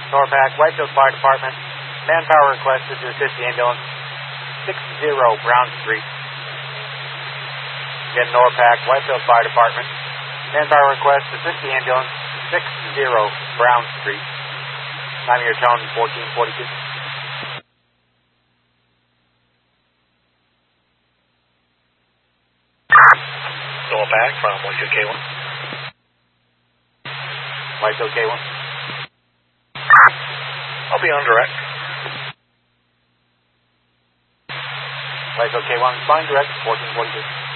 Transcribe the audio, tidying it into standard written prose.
Norpac, Whitefield Fire Department. Manpower requested to assist the ambulance 60 Brown Street. Again, Norpac, Whitefield Fire Department. Manpower request to assist the ambulance 60 Brown Street. Time of your tone 1442. Norpac from Whitefield K1. Whitefield K1. I'll be on direct. Whitefield K1, flying direct 1442.